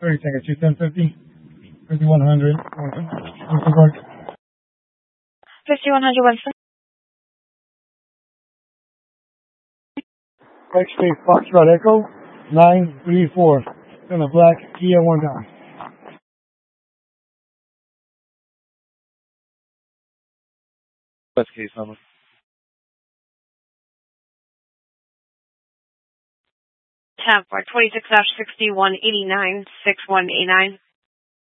30 seconds, 21050, 5100, 5100 Winston. X-Ray Foxtrot Echo, 934, in a black Kia 1 down. Best case number. 10 for 26-6189, 6189.